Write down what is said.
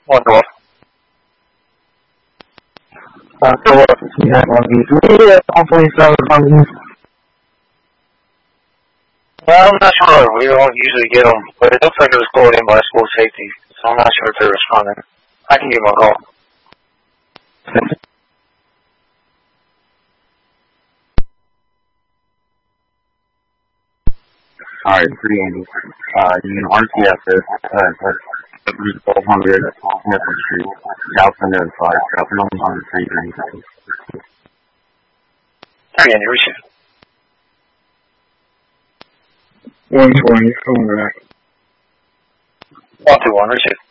One door. Door. Yeah, one view. Hopefully some companies. Well, I'm not sure. We don't usually get them, but it looks like it was called in by school safety, so I'm not sure if they're responding. I can give them a call. Alright, pretty handy. You can RCS this, 1200 Smith Street, Dalton notified, Dalton only 103 Pretty handy, reach it. 120, coming back. 121, reach it.